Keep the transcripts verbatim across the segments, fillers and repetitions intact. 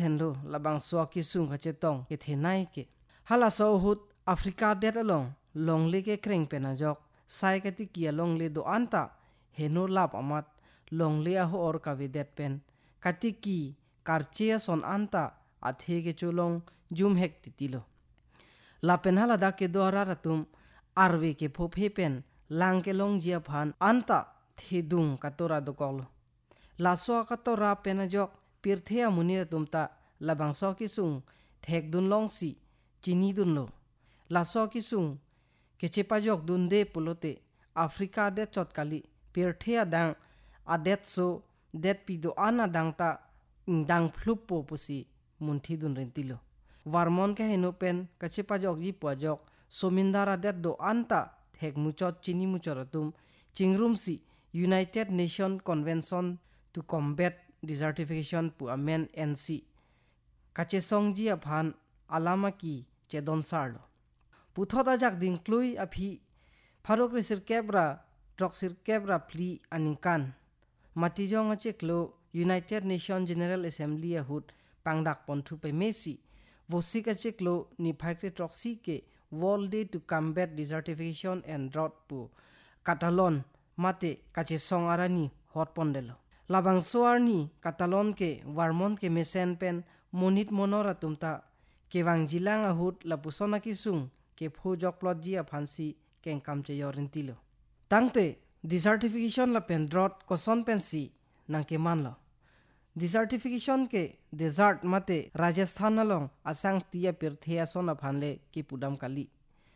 thenlo labang so ki sung kha che tong ke thenai ke hala so hut Africa det along long le ke kreng pena jok sai ka ti kia long le do anta heno lap amat long le a hor ka videt pen katiki karchia son anta athe ke chulong jum hek titilo la pen hala da ke dora ratum arve ke phophe pen lang ke long jia phan anta thedung katora do kol la so katora pen jok pirthea muni ratum ta labang so ki sung thek dun long si chini dun lo la so ki sung ke chepa jok dun de pulote Africa de chotkali pirthea dang adet so det pido ana dang ta dang phlupo pusi munthi dun rentilo warmon ka heno pen ka chepa jok ji po jok somindara det do anta thek muchot chini muchoratum chingrum si United Nation Convention to Combat Desertification pu amen N C kache songji aphan alama ki chedon sarlo puthoda jak ding klui aphi pharok risir kebra troksir kebra pli aninkan matijong acheklo United Nation General Assembly ahut pangdak ponthu pe mesi vosika cheklo ni phakre troksi ke World Day to Combat Desertification and Drought pu Catalan mate kache song arani hot pondelo labang soarni Catalan ke Vermont ke mesen pen monit monora tumta kewang jilang ahut lapusona kisung ke phojok plot ji aphansi keng kamche yorintilo tangte desertification la pen drought koson pensi nangke manlo desertification ke desert mate Rajasthan along asang tia pirthea sona phanle ki pudam kali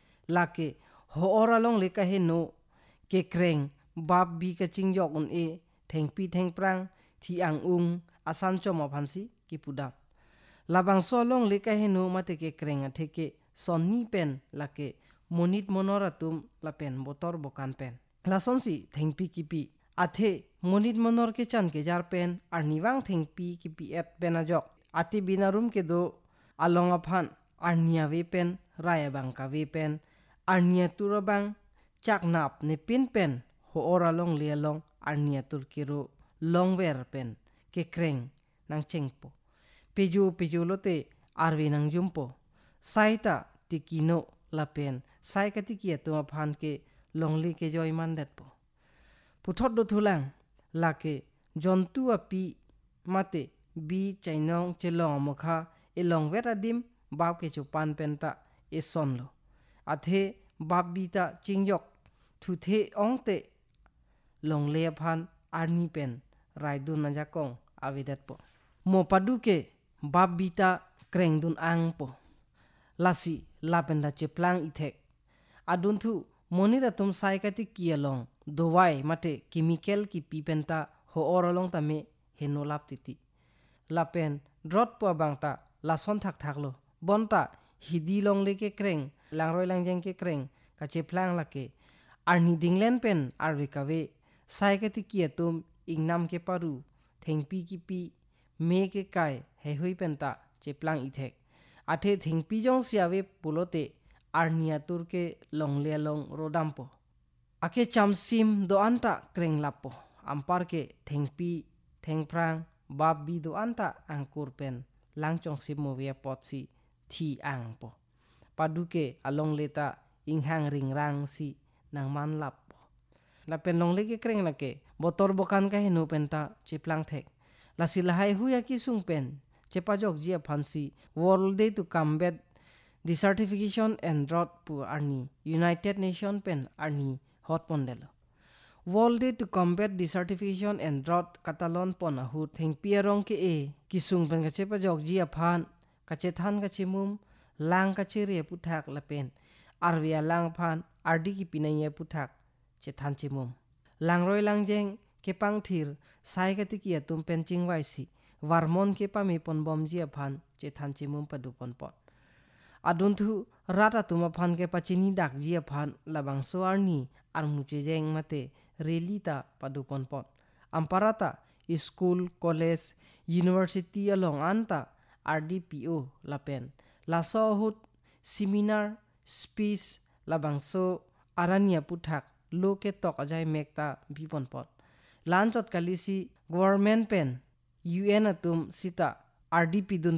lake ho oralong le ka heno ke kreng bab bi ka chingjok un e thengpi thengprang thi ang ung asan choma phansi ki pudam labang solong le ka heno mate ke kreng athe ke sonni pen lake monit monoratum la pen motor bokan pen la sonsi thengpi kipi athe monit monor ke chan ke jar pen ar niwang thengpi kipi et pena jok ati binarum ke do along aphan arnia we pen raya bang ka we pen arnia turabang chak nap ne pin pen ho oralong le along arnia tur kero longwer pen ke kreng nang chengpo peju peju lote arwe nang jumpo saita tikino la pen sai ka tikia to aphan ke longli ke joy mandet po puthot do thulang lake jontu api mate bi chainong chelong mokha elong veradim bab ke chupan penta e sonlo athe bab bita chingjok thuthe ongte longle phan arni pen raidun na jakong avidat po mo paduke bab bita krengdun ang po lasi lapenda cheplang ithek adun thu monira tum sai kati kialong dowai mate chemical ki pipenta ho orolong tame henolap titi lapen drot po bangta lason thak thaklo bonta hidi long leke kreng langroi langjeng ke kreng ka cheplang lake arni dinglen pen arwekawe sai kati kiatum ingnam ke paru thengpi ki pi me ke kai he hui penta cheplang ithek athe thengpi jong siawe pulote arnia turke longle long rodampo ake chamsim do anta kreng lapo ampar ke thengpi thengprang bab bi do anta angkur pen langchong simo we potsi thi angpo paduke along leta inghang ringrang si nang man lapo la pen longle ke kreng lake botor bokan ka henu penta cheplang thek la silahai huya ki sung pen chepajok jia phansi World Day to Combat Desertification and Drought pu arni United Nation pen arni hot pondelo World Day to Combat Desertification and Drought Catalan pon ahu thengpiarong ke e kisung pen ka chepajok jia phan ka chethan ka chimum lang ka chire puthak lapen arwia lang phan ardi ki pinaiye puthak chethan chimum langroi langjeng ke pangthir sai ka tikia tum pen chingwai si warmon ke pa mi pon bom jia phan chethan chimum padu pon pon adun thu rata tuma phan ke pachini dak jia phan labang soarni armuche jeng mate relita padu pon pon amparata school college university along anta R D P O lapen laso hut seminar speech labang so arania puthak loke tok ajai mekta bipon pon lanchot kalisi government pen U N atum sita R D P dun